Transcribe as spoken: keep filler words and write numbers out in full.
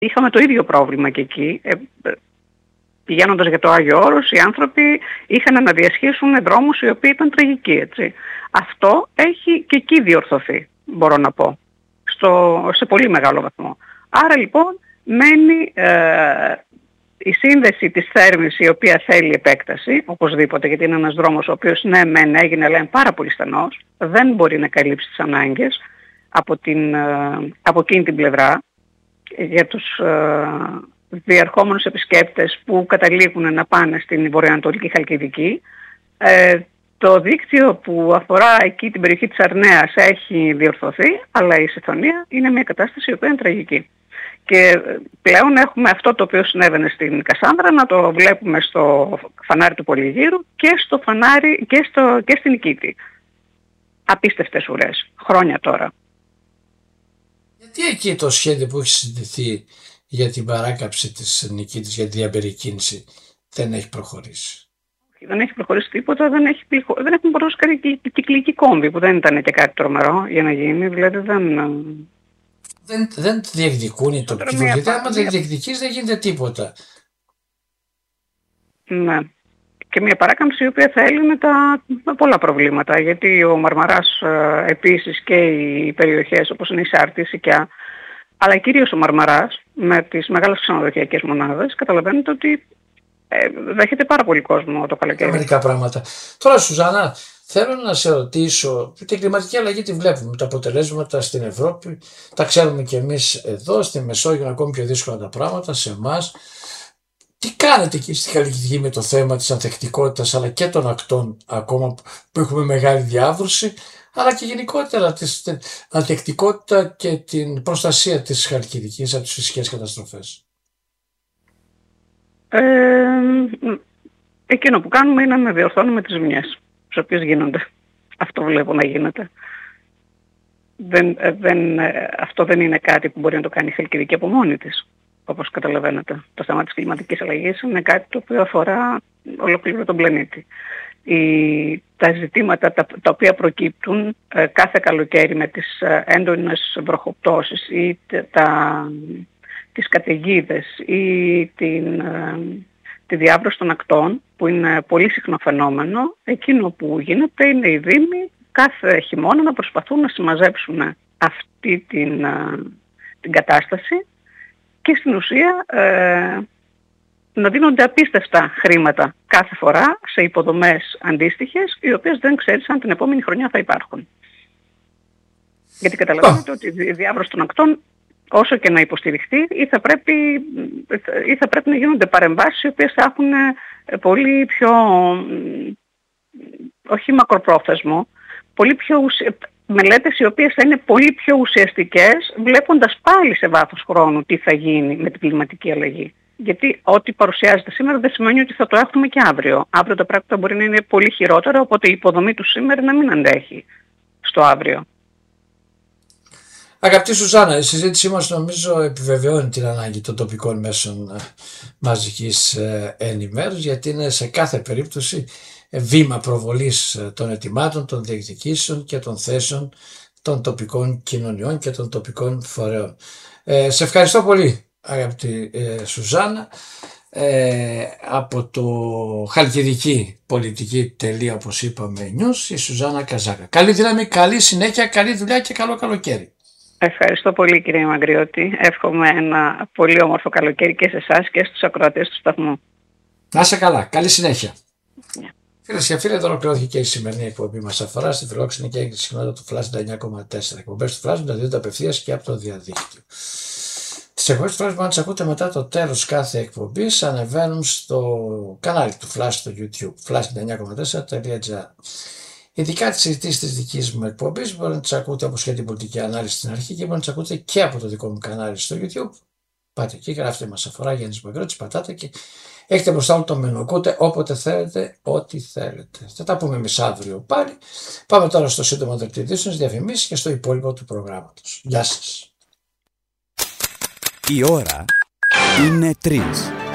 είχαμε το ίδιο πρόβλημα και εκεί. Ε, πηγαίνοντας για το Άγιο Όρος, οι άνθρωποι είχαν να διασχίσουν δρόμους οι οποίοι ήταν τραγικοί, έτσι. Αυτό έχει και εκεί διορθωθεί, μπορώ να πω, στο, σε πολύ μεγάλο βαθμό. Άρα λοιπόν μένει ε, η σύνδεση της Θέρμης, η οποία θέλει επέκταση, οπωσδήποτε, γιατί είναι ένας δρόμος ο οποίος ναι μεν έγινε, αλλά είναι πάρα πολύ στενός, δεν μπορεί να καλύψει τις ανάγκες από, την, ε, από εκείνη την πλευρά για τους ε, διερχόμενους επισκέπτες που καταλήγουν να πάνε στην βορειοανατολική Χαλκιδική. Ε, το δίκτυο που αφορά εκεί την περιοχή της Αρνέας έχει διορθωθεί, αλλά η Συθωνία είναι μια κατάσταση η οποία είναι τραγική. Και πλέον έχουμε αυτό το οποίο συνέβαινε στην Κασάνδρα να το βλέπουμε στο φανάρι του Πολυγύρου και, στο φανάρι, και, στο, και στην Νικήτη. Απίστευτες ουρές, χρόνια τώρα. Γιατί εκεί το σχέδιο που έχει συζητηθεί για την παράκαψη της Νικήτης, για τη διαπερικίνηση, δεν έχει προχωρήσει? Δεν έχει προχωρήσει τίποτα, δεν, έχει, δεν έχουν προχωρήσει καν κυκλική κόμβη, που δεν ήταν και κάτι τρομερό για να γίνει, δηλαδή δεν... Δεν, δεν διεκδικούν οι τοπικοί, γιατί άμα δεν διεκδικείς δεν γίνεται τίποτα. Ναι. Και μια παράκαμψη η οποία θα έλυνε τα πολλά προβλήματα, γιατί ο Μαρμαράς ε, επίσης και οι περιοχές όπως είναι η Σάρτη, η Σικιά, αλλά κυρίως ο Μαρμαράς με τις μεγάλες ξενοδοχειακές μονάδες, καταλαβαίνετε ότι ε, δέχεται πάρα πολύ κόσμο το καλοκαίρι. Μερικά πράγματα. Τώρα, Σουζάννα, θέλω να σε ρωτήσω, την κλιματική αλλαγή τη βλέπουμε, τα αποτελέσματα στην Ευρώπη, τα ξέρουμε και εμείς εδώ, στη Μεσόγειο είναι ακόμη πιο δύσκολα τα πράγματα, σε εμάς. Τι κάνετε εκεί στη Χαλκιδική με το θέμα της ανθεκτικότητας αλλά και των ακτών ακόμα που έχουμε μεγάλη διάβρωση, αλλά και γενικότερα την ανθεκτικότητα και την προστασία της Χαλκιδικής από τις φυσικές καταστροφές? Ε, εκείνο που κάνουμε είναι να διορθώνουμε τις ζημιές, τις οποίες γίνονται. Αυτό βλέπω να γίνεται. Δεν, δεν, αυτό δεν είναι κάτι που μπορεί να το κάνει η Χαλκιδική από μόνη της. Όπως καταλαβαίνετε, το θέμα της κλιματικής αλλαγής είναι κάτι το οποίο αφορά ολόκληρο τον πλανήτη. Η, τα ζητήματα τα, τα οποία προκύπτουν ε, κάθε καλοκαίρι με τις ε, έντονες βροχοπτώσεις ή τα, τις καταιγίδες ή την, ε, τη διάβρωση των ακτών, που είναι πολύ συχνό φαινόμενο, εκείνο που γίνεται είναι οι δήμοι κάθε χειμώνα να προσπαθούν να συμμαζέψουν αυτή την, ε, την κατάσταση και στην ουσία ε, να δίνονται απίστευτα χρήματα κάθε φορά σε υποδομές αντίστοιχες, οι οποίες δεν ξέρεις αν την επόμενη χρονιά θα υπάρχουν. Γιατί καταλαβαίνετε oh. ότι η διάβρωση των ακτών, όσο και να υποστηριχθεί, ή θα πρέπει, ή θα πρέπει να γίνονται παρεμβάσεις οι οποίες θα έχουν πολύ πιο, όχι μακροπρόθεσμο, πολύ πιο ουσια... μελέτες οι οποίες θα είναι πολύ πιο ουσιαστικές, βλέποντας πάλι σε βάθος χρόνου τι θα γίνει με την κλιματική αλλαγή. Γιατί ό,τι παρουσιάζεται σήμερα δεν σημαίνει ότι θα το έχουμε και αύριο. Αύριο τα πράγματα μπορεί να είναι πολύ χειρότερα, οπότε η υποδομή του σήμερα να μην αντέχει στο αύριο. Αγαπητή Σουζάννα, η συζήτησή μας νομίζω επιβεβαιώνει την ανάγκη των τοπικών μέσων μαζικής ενημέρωσης, γιατί είναι σε κάθε περίπτωση βήμα προβολής των αιτημάτων, των διεκδικήσεων και των θέσεων των τοπικών κοινωνιών και των τοπικών φορέων. Ε, σε ευχαριστώ πολύ, αγαπητή ε, Σουζάννα, ε, από το Χαλκιδική Πολιτική Τελεία, όπως είπαμε, News, η Σουζάννα Καζάκα. Καλή δύναμη, καλή συνέχεια, καλή δουλειά και καλό καλοκαίρι. Ευχαριστώ πολύ, κύριε Μαγκριώτη. Εύχομαι ένα πολύ όμορφο καλοκαίρι και σε εσάς και στους ακροατές του σταθμού. Να είσαι καλά, καλή συνέχεια. Yeah. Φίλες και φίλοι, εδώ ολοκληρώθηκε και η σημερινή εκπομπή μας αφορά στη φιλόξενη και έγκριση συχνότητα του Flash ενενήντα εννιά κόμμα τέσσερα. Εκπομπές του Flash μεταδίδονται απευθείας και από το διαδίκτυο. Τις εκπομπές του Flash μπορείτε να τις ακούτε μετά το τέλος κάθε εκπομπής. Ανεβαίνουν στο κανάλι του Flash στο YouTube, flash ενενήντα εννιά κόμμα τέσσερα τελεία τζι άρ. Ειδικά τις συζητήσεις της δικής μου εκπομπής μπορείτε να τις ακούτε όπως και την πολιτική ανάλυση στην αρχή και μπορείτε να τις ακούτε και από το δικό μου κανάλι στο YouTube. Πάτε εκεί, γράφτε μας αφορά Γιάννης Μαγκριώτης, πατάτε και έχετε μπροστά μου το μενού. Ακούτε όποτε θέλετε, ό,τι θέλετε. Θα τα πούμε εμείς αύριο πάλι. Πάμε τώρα στο σύντομο δελτίο ειδήσεων, διαφημίσεις και στο υπόλοιπο του προγράμματος. Γεια σας. Η ώρα είναι τρεις.